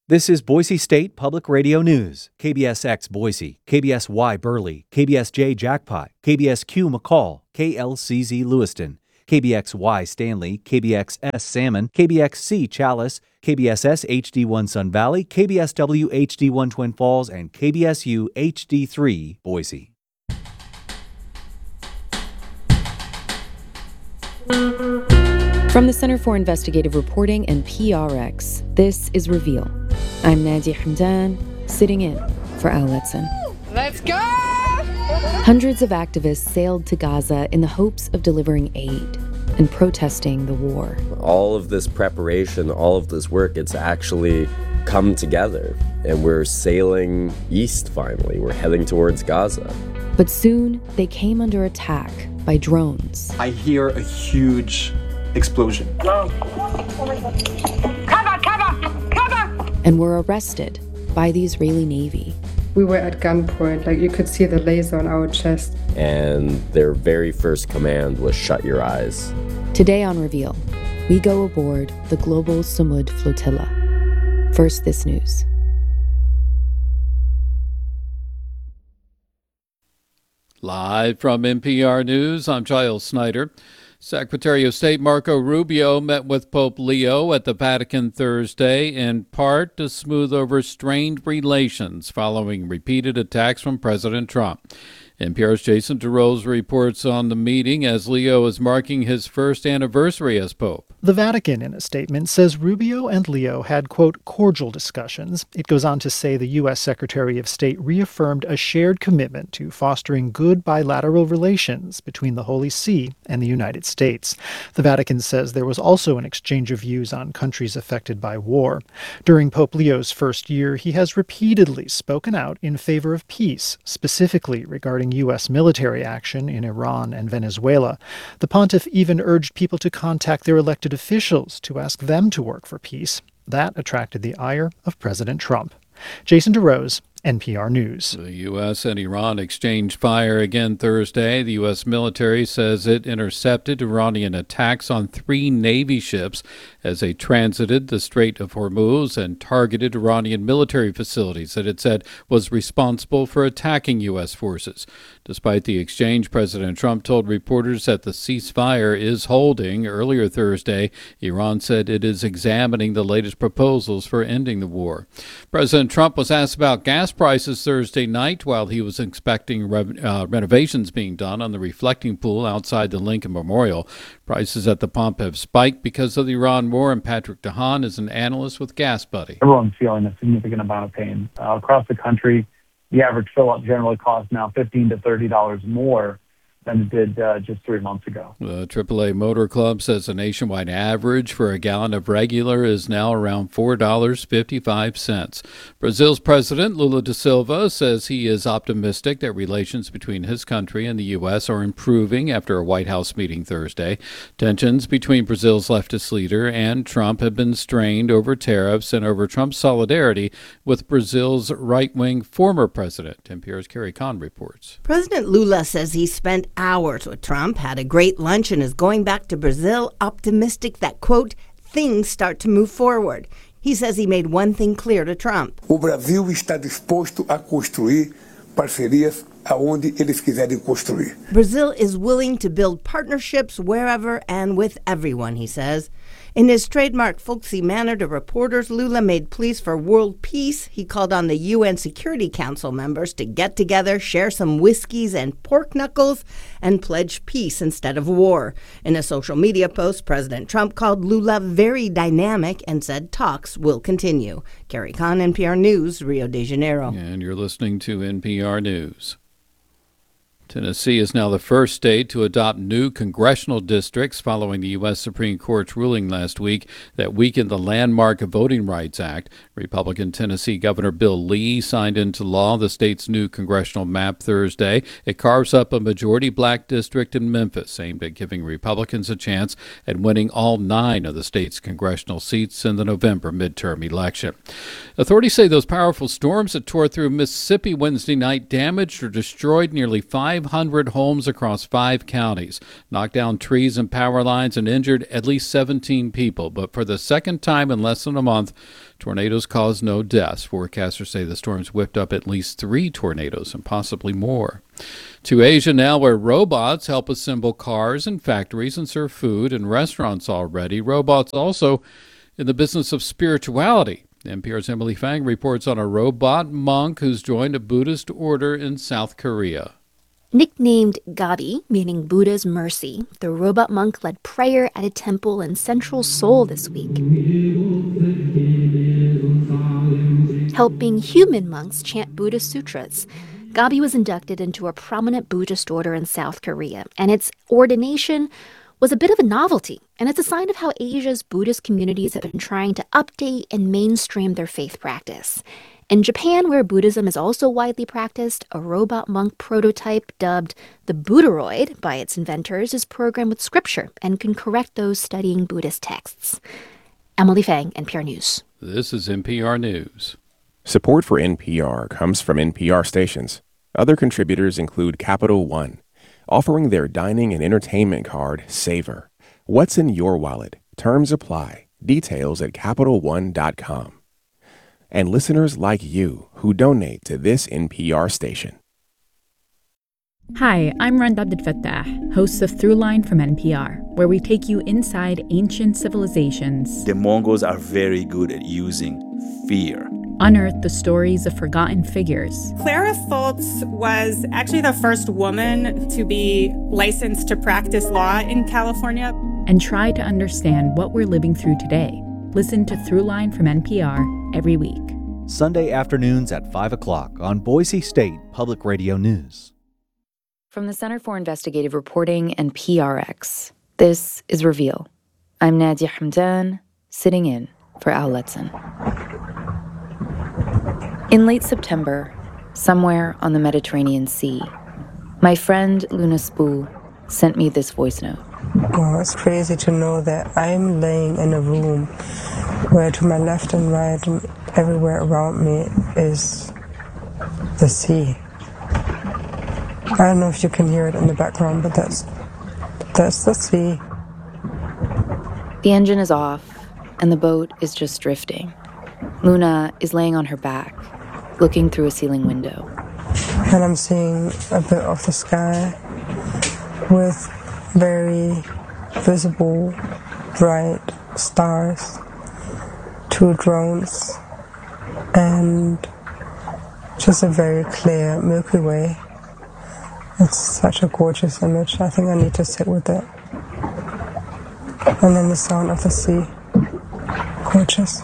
This is Boise State Public Radio News. KBSX Boise, KBSY Burley, KBSJ Jackpot, KBSQ McCall, KLCZ Lewiston, KBXY Stanley, KBXS Salmon, KBXC Chalice, KBSS HD1 Sun Valley, KBSW HD1 Twin Falls, and KBSU HD3 Boise. From the Center for Investigative Reporting and PRX, this is Reveal. I'm Nadia Hamdan, sitting in for Al Letson. Let's go! Hundreds of activists sailed to Gaza in the hopes of delivering aid and protesting the war. All of this preparation, all of this work, it's actually come together. And we're sailing east finally. We're heading towards Gaza. But soon, they came under attack by drones. I hear a huge explosion. Cover! And were arrested by the Israeli Navy. We were at gunpoint, you could see the laser on our chest. And their very first command was shut your eyes. Today on Reveal, we go aboard the Global Samud Flotilla. First, this news. Live from NPR News, I'm Giles Snyder. Secretary of State Marco Rubio met with Pope Leo at the Vatican Thursday, in part to smooth over strained relations following repeated attacks from President Trump. NPR's Jason DeRose reports on the meeting as Leo is marking his first anniversary as Pope. The Vatican, in a statement, says Rubio and Leo had, quote, cordial discussions. It goes on to say the U.S. Secretary of State reaffirmed a shared commitment to fostering good bilateral relations between the Holy See and the United States. The Vatican says there was also an exchange of views on countries affected by war. During Pope Leo's first year, he has repeatedly spoken out in favor of peace, specifically regarding U.S. military action in Iran and Venezuela. The pontiff even urged people to contact their elected officials to ask them to work for peace. That attracted the ire of President Trump. Jason DeRose, NPR News. The U.S. and Iran exchanged fire again Thursday. The U.S. military says it intercepted Iranian attacks on 3 Navy ships as they transited the Strait of Hormuz and targeted Iranian military facilities that it said was responsible for attacking U.S. forces. Despite the exchange, President Trump told reporters that the ceasefire is holding. Earlier Thursday, Iran said it is examining the latest proposals for ending the war. President Trump was asked about gas prices Thursday night while he was inspecting renovations being done on the reflecting pool outside the Lincoln Memorial. Prices at the pump have spiked because of the Iran war, and Patrick DeHaan is an analyst with Gas Buddy. Everyone's feeling a significant amount of pain. Across the country, the average fill-up generally costs now $15 to $30 more than it did just 3 months ago. The AAA Motor Club says the nationwide average for a gallon of regular is now around $4.55. Brazil's President Lula da Silva says he is optimistic that relations between his country and the U.S. are improving after a White House meeting Thursday. Tensions between Brazil's leftist leader and Trump have been strained over tariffs and over Trump's solidarity with Brazil's right-wing former president. NPR's Carrie Kahn reports. President Lula says he spent hours with Trump, had a great lunch, and is going back to Brazil optimistic that, quote, things start to move forward. He says he made one thing clear to Trump. O Brasil está disposto a construir parcerias aonde eles quiserem construir. Brazil is willing to build partnerships wherever and with everyone, he says. In his trademark folksy manner to reporters, Lula made pleas for world peace. He called on the UN Security Council members to get together, share some whiskeys and pork knuckles, and pledge peace instead of war. In a social media post, President Trump called Lula very dynamic and said talks will continue. Carrie Kahn, NPR News, Rio de Janeiro. And you're listening to NPR News. Tennessee is now the first state to adopt new congressional districts following the U.S. Supreme Court's ruling last week that weakened the landmark Voting Rights Act. Republican Tennessee Governor Bill Lee signed into law the state's new congressional map Thursday. It carves up a majority black district in Memphis, aimed at giving Republicans a chance at winning all 9 of the state's congressional seats in the November midterm election. Authorities say those powerful storms that tore through Mississippi Wednesday night damaged or destroyed nearly 5 500 homes across 5 counties, knocked down trees and power lines, and injured at least 17 people. But for the second time in less than a month, tornadoes caused no deaths. Forecasters say the storms whipped up at least 3 tornadoes and possibly more. To Asia now, where robots help assemble cars in factories and serve food in restaurants already. Robots also in the business of spirituality. NPR's Emily Fang reports on a robot monk who's joined a Buddhist order in South Korea. Nicknamed Gabi, meaning Buddha's mercy, the robot monk led prayer at a temple in central Seoul this week, helping human monks chant Buddhist sutras. Gabi was inducted into a prominent Buddhist order in South Korea, and its ordination was a bit of a novelty, and it's a sign of how Asia's Buddhist communities have been trying to update and mainstream their faith practice. In Japan, where Buddhism is also widely practiced, a robot monk prototype dubbed the Buddharoid by its inventors is programmed with scripture and can correct those studying Buddhist texts. Emily Fang, NPR News. This is NPR News. Support for NPR comes from NPR stations. Other contributors include Capital One, offering their dining and entertainment card, Savor. What's in your wallet? Terms apply. Details at CapitalOne.com. And listeners like you who donate to this NPR station. Hi, I'm Rand Abdel Fattah, host of Throughline from NPR, where we take you inside ancient civilizations. The Mongols are very good at using fear. Unearth the stories of forgotten figures. Clara Fultz was actually the first woman to be licensed to practice law in California. And try to understand what we're living through today. Listen to Throughline from NPR every week. Sunday afternoons at 5 o'clock on Boise State Public Radio News. From the Center for Investigative Reporting and PRX, this is Reveal. I'm Nadia Hamdan, sitting in for Al Letson. In late September, somewhere on the Mediterranean Sea, my friend Luna Spoo sent me this voice note. Oh, it's crazy to know that I'm laying in a room where to my left and right and everywhere around me is the sea. I don't know if you can hear it in the background, but that's the sea. The engine is off, and the boat is just drifting. Luna is laying on her back, looking through a ceiling window. And I'm seeing a bit of the sky with very visible, bright stars, 2 drones, and just a very clear Milky Way. It's such a gorgeous image. I think I need to sit with it. And then the sound of the sea. Gorgeous.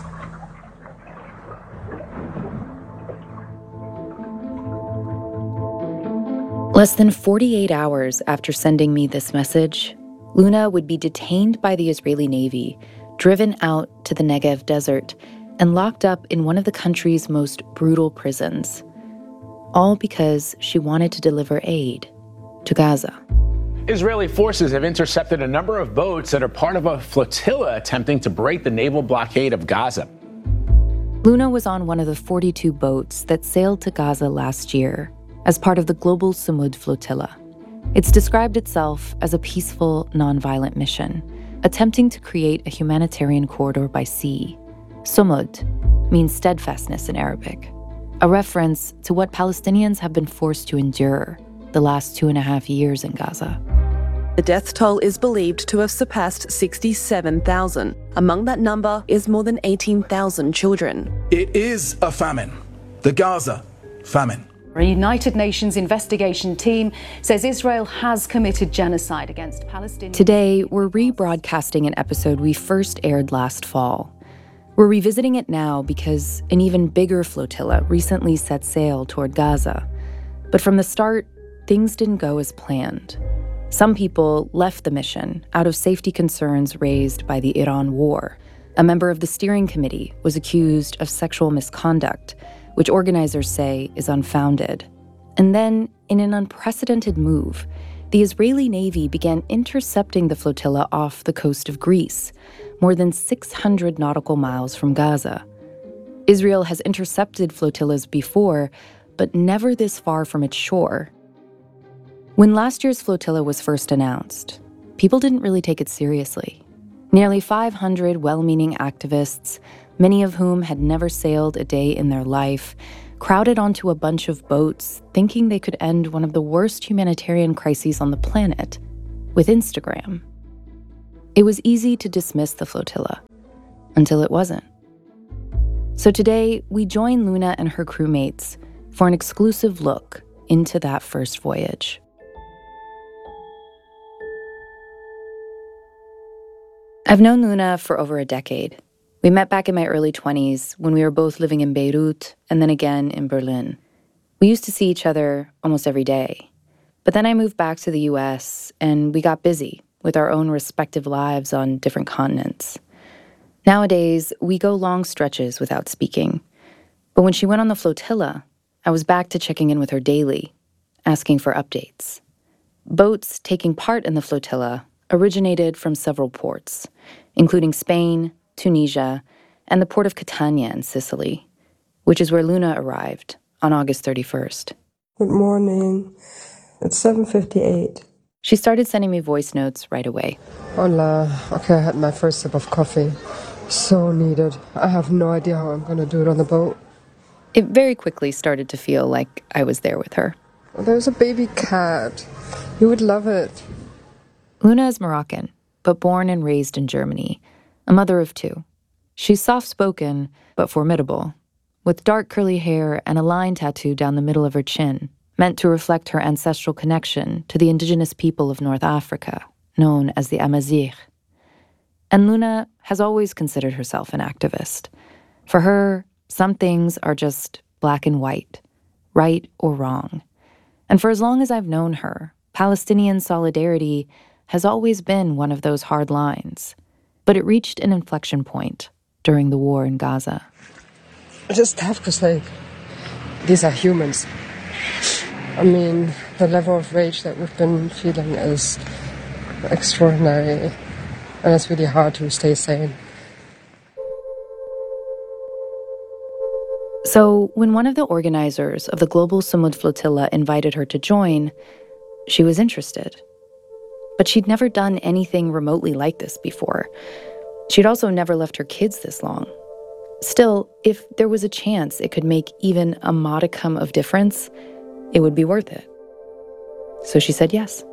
Less than 48 hours after sending me this message, Luna would be detained by the Israeli Navy, driven out to the Negev desert, and locked up in one of the country's most brutal prisons. All because she wanted to deliver aid to Gaza. Israeli forces have intercepted a number of boats that are part of a flotilla attempting to break the naval blockade of Gaza. Luna was on one of the 42 boats that sailed to Gaza last year as part of the global Sumud flotilla. It's described itself as a peaceful, nonviolent mission, attempting to create a humanitarian corridor by sea. Sumud means steadfastness in Arabic, a reference to what Palestinians have been forced to endure the last 2.5 years in Gaza. The death toll is believed to have surpassed 67,000. Among that number is more than 18,000 children. It is a famine, the Gaza famine. A United Nations investigation team says Israel has committed genocide against Palestinians. Today, we're rebroadcasting an episode we first aired last fall. We're revisiting it now because an even bigger flotilla recently set sail toward Gaza. But from the start, things didn't go as planned. Some people left the mission out of safety concerns raised by the Iran war. A member of the steering committee was accused of sexual misconduct, which organizers say is unfounded. And then, in an unprecedented move, the Israeli Navy began intercepting the flotilla off the coast of Greece, more than 600 nautical miles from Gaza. Israel has intercepted flotillas before, but never this far from its shore. When last year's flotilla was first announced, people didn't really take it seriously. Nearly 500 well-meaning activists, many of whom had never sailed a day in their life, crowded onto a bunch of boats thinking they could end one of the worst humanitarian crises on the planet with Instagram. It was easy to dismiss the flotilla until it wasn't. So today, we join Luna and her crewmates for an exclusive look into that first voyage. I've known Luna for over a decade. We met back in my early 20s when we were both living in Beirut and then again in Berlin. We used to see each other almost every day. But then I moved back to the US and we got busy with our own respective lives on different continents. Nowadays, we go long stretches without speaking. But when she went on the flotilla, I was back to checking in with her daily, asking for updates. Boats taking part in the flotilla originated from several ports, including Spain, Tunisia, and the port of Catania in Sicily, which is where Luna arrived on August 31st. Good morning. It's 7:58. She started sending me voice notes right away. Hola. Okay, I had my first sip of coffee. So needed. I have no idea how I'm going to do it on the boat. It very quickly started to feel like I was there with her. There's a baby cat. You would love it. Luna is Moroccan, but born and raised in Germany, a mother of two. She's soft-spoken, but formidable, with dark curly hair and a line tattoo down the middle of her chin, meant to reflect her ancestral connection to the indigenous people of North Africa, known as the Amazigh. And Luna has always considered herself an activist. For her, some things are just black and white, right or wrong. And for as long as I've known her, Palestinian solidarity has always been one of those hard lines. But it reached an inflection point during the war in Gaza. I just have to say, these are humans. I mean, the level of rage that we've been feeling is extraordinary, and it's really hard to stay sane. So when one of the organizers of the Global Sumud Flotilla invited her to join, she was interested. But she'd never done anything remotely like this before. She'd also never left her kids this long. Still, if there was a chance it could make even a modicum of difference, it would be worth it. So she said yes.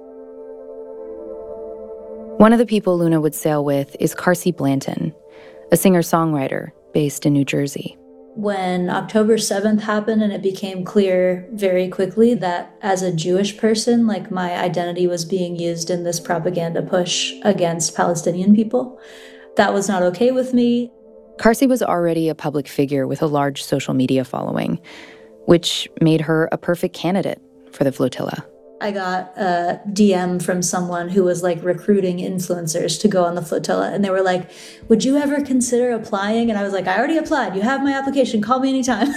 One of the people Luna would sail with is Karcy Blanton, a singer-songwriter based in New Jersey. When October 7th happened and it became clear very quickly that as a Jewish person, like my identity was being used in this propaganda push against Palestinian people, that was not okay with me. Karcy was already a public figure with a large social media following, which made her a perfect candidate for the flotilla. I got a DM from someone who was like recruiting influencers to go on the flotilla. And they were like, would you ever consider applying? And I was like, I already applied. You have my application. Call me anytime.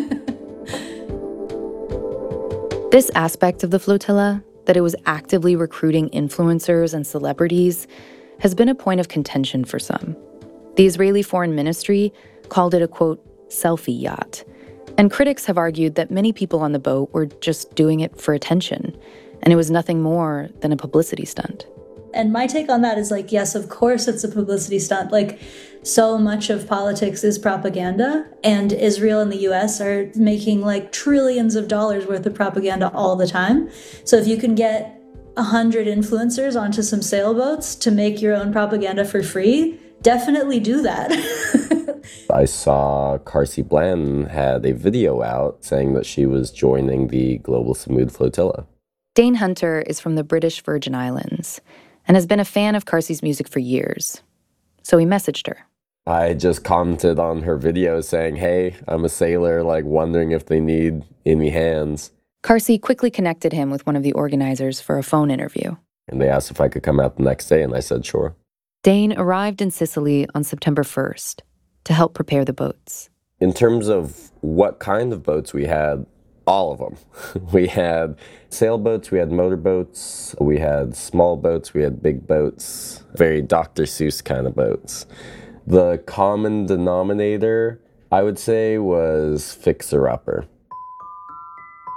This aspect of the flotilla, that it was actively recruiting influencers and celebrities, has been a point of contention for some. The Israeli Foreign Ministry called it a, quote, selfie yacht. And critics have argued that many people on the boat were just doing it for attention, and it was nothing more than a publicity stunt. And my take on that is like, yes, of course it's a publicity stunt. Like, so much of politics is propaganda, and Israel and the US are making like trillions of dollars worth of propaganda all the time. So if you can get 100 influencers onto some sailboats to make your own propaganda for free, definitely do that. I saw Karcy Blanton had a video out saying that she was joining the Global Sumud Flotilla. Dane Hunter is from the British Virgin Islands and has been a fan of Karcy's music for years. So he messaged her. I just commented on her video saying, hey, I'm a sailor, like wondering if they need any hands. Karcy quickly connected him with one of the organizers for a phone interview. And they asked if I could come out the next day, and I said, sure. Dane arrived in Sicily on September 1st to help prepare the boats. In terms of what kind of boats we had, all of them. We had sailboats, we had motorboats, we had small boats, we had big boats, very Dr. Seuss kind of boats. The common denominator, I would say, was fixer-upper.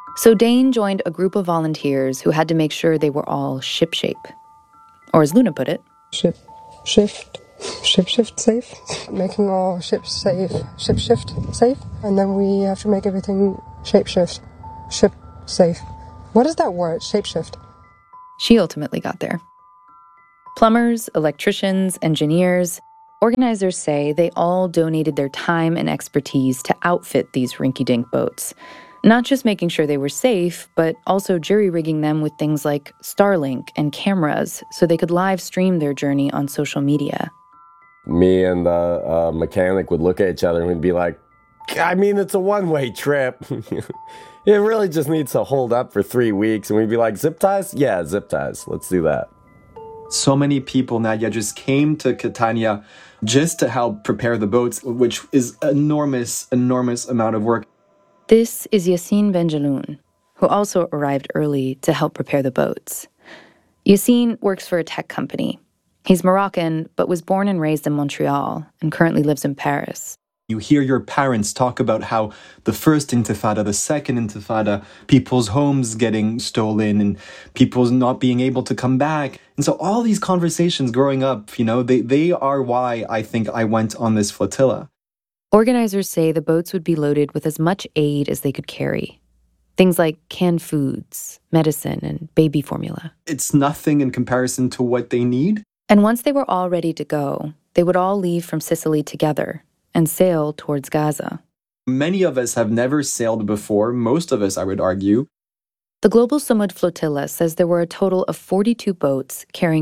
So Dane joined a group of volunteers who had to make sure they were all shipshape. Or as Luna put it, Shipshift safe, making all ships safe, shipshift safe, and then we have to make everything shapeshift, ship safe. What is that word, shapeshift? she ultimately got there. Plumbers, electricians, engineers, organizers say they all donated their time and expertise to outfit these rinky-dink boats. Not just making sure they were safe, but also jury-rigging them with things like Starlink and cameras so they could live stream their journey on social media. Me and the mechanic would look at each other and we'd be like, I mean, it's a one-way trip. It really just needs to hold up for 3 weeks. And we'd be like, zip ties? Yeah, zip ties. Let's do that. So many people, Nadia, just came to Catania just to help prepare the boats, which is enormous amount of work. This is Yassine Benjeloun, who also arrived early to help prepare the boats. Yassine works for a tech company. He's Moroccan, but was born and raised in Montreal and currently lives in Paris. You hear your parents talk about how the first intifada, the second intifada, people's homes getting stolen and people's not being able to come back. And so all these conversations growing up, they are why I think I went on this flotilla. Organizers say the boats would be loaded with as much aid as they could carry. Things like canned foods, medicine, and baby formula. It's nothing in comparison to what they need. And once they were all ready to go, they would all leave from Sicily together and sail towards Gaza. Many of us have never sailed before, most of us, I would argue. The Global Sumud Flotilla says there were a total of 42 boats carrying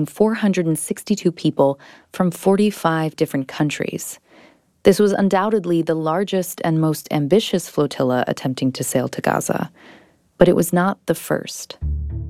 462 people from 45 different countries. This was undoubtedly the largest and most ambitious flotilla attempting to sail to Gaza, but it was not the first.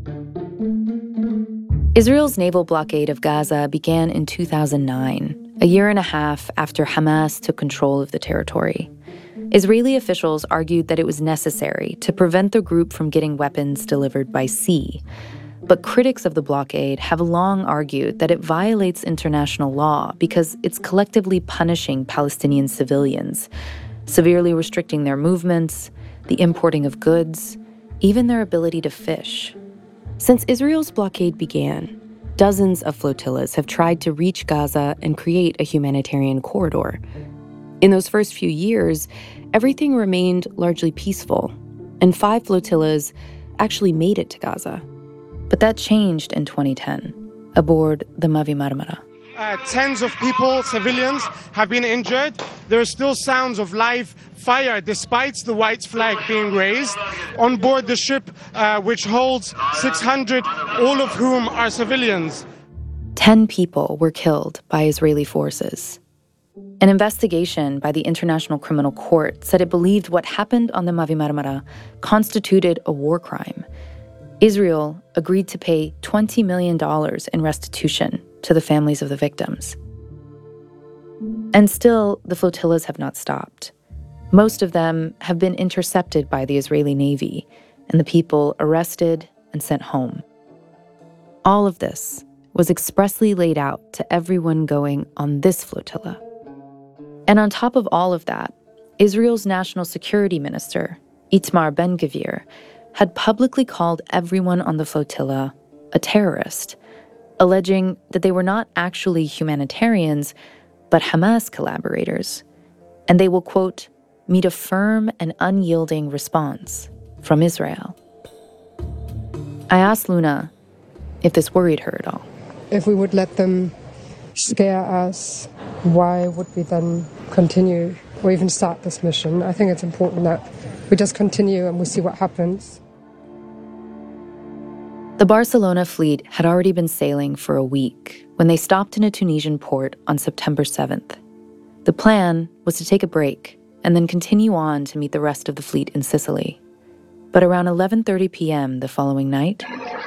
Israel's naval blockade of Gaza began in 2009, a year and a half after Hamas took control of the territory. Israeli officials argued that it was necessary to prevent the group from getting weapons delivered by sea. But critics of the blockade have long argued that it violates international law because it's collectively punishing Palestinian civilians, severely restricting their movements, the importing of goods, even their ability to fish. Since Israel's blockade began, dozens of flotillas have tried to reach Gaza and create a humanitarian corridor. In those first few years, everything remained largely peaceful, and 5 flotillas actually made it to Gaza. But that changed in 2010, aboard the Mavi Marmara. Tens of people, civilians, have been injured. There are still sounds of live fire despite the white flag being raised. On board the ship, which holds 600, all of whom are civilians. 10 people were killed by Israeli forces. An investigation by the International Criminal Court said it believed what happened on the Mavi Marmara constituted a war crime. Israel agreed to pay $20 million in restitution to the families of the victims. And still, the flotillas have not stopped. Most of them have been intercepted by the Israeli Navy, and the people arrested and sent home. All of this was expressly laid out to everyone going on this flotilla. And on top of all of that, Israel's national security minister, Itamar Ben-Gvir, had publicly called everyone on the flotilla a terrorist, alleging that they were not actually humanitarians, but Hamas collaborators. And they will, quote, meet a firm and unyielding response from Israel. I asked Luna if this worried her at all. If we would let them scare us, why would we then continue or even start this mission? I think it's important that we just continue and we see what happens. The Barcelona fleet had already been sailing for a week when they stopped in a Tunisian port on September 7th. The plan was to take a break and then continue on to meet the rest of the fleet in Sicily. But around 11:30 p.m. the following night,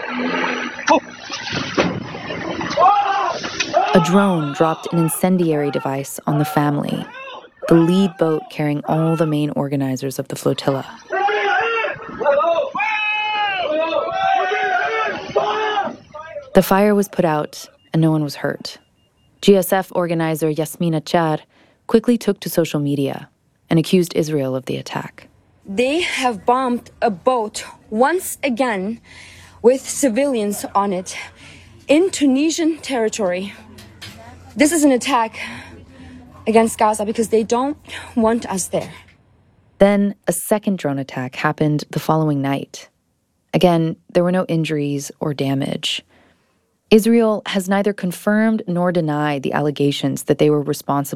a drone dropped an incendiary device on the Family, the lead boat carrying all the main organizers of the flotilla. The fire was put out, and no one was hurt. GSF organizer Yasmina Char quickly took to social media and accused Israel of the attack. They have bombed a boat once again with civilians on it in Tunisian territory. This is an attack against Gaza because they don't want us there. Then a second drone attack happened the following night. Again, there were no injuries or damage. Israel has neither confirmed nor denied the allegations that they were responsible